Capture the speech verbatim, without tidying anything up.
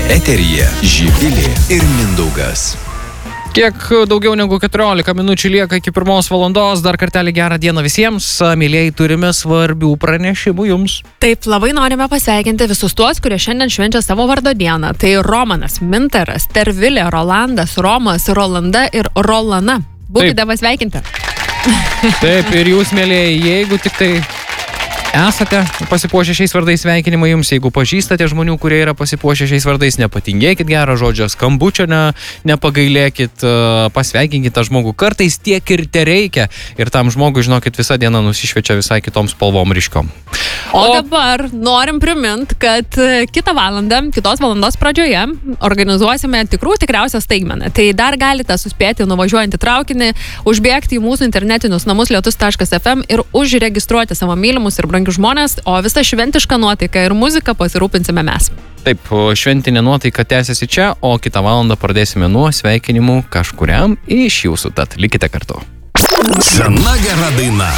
Eteryje Živilė ir Mindaugas. Kiek daugiau negu keturiolika minučių lieka iki pirmos valandos. Dar kartelį gerą dieną visiems. Mėlėjai, turime svarbių pranešimų jums. Taip, labai norime pasveikinti visus tuos, kurie šiandien švenčia savo vardo dieną. Tai Romanas, Mintaras, Tervilė, Rolandas, Romas, Rolanda ir Rolana. Būkite pasveikinti. Taip, ir jūs, mėlėjai, jeigu tik tai esate pasipuošę šiais vardais, sveikinimai jums. Jeigu pažįstate žmonių, kurie yra pasipuošę šiais vardais, nepatingėkit gerą žodžio, skambučio ne, nepagailėkit, pasveikinkit tą žmogų. Kartais tiek ir te reikia. Ir tam žmogui, žinokit, visą dieną nusišviečia visai kitom spalvom ryškiom. O, o dabar norim primint, kad kitą valandą, kitos valandos pradžioje organizuosime tikrų tikriausią staigmeną. Tai dar galite suspėti nuvažiuojant į traukinį, užbėgti į mūsų internetinius namus lietus taškas ef em ir užregistruoti savo mylimus ir brangius žmonės, o visą šventišką nuotaiką ir muziką pasirūpinsime mes. Taip, šventinė nuotaika tęsiasi čia, o kitą valandą pradėsime nuo sveikinimų kažkuriam iš jūsų. Tad likite kartu. Sena gera daina.